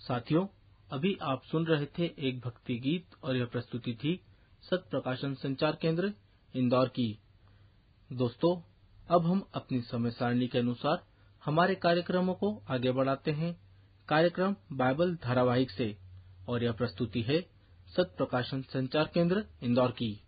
साथियों, अभी आप सुन रहे थे एक भक्ति गीत और यह प्रस्तुति थी सत प्रकाशन संचार केंद्र इंदौर की। दोस्तों, अब हम अपनी समय सारणी के अनुसार हमारे कार्यक्रमों को आगे बढ़ाते हैं। कार्यक्रम बाइबल धारावाहिक से, और यह प्रस्तुति है सत प्रकाशन संचार केंद्र इंदौर की।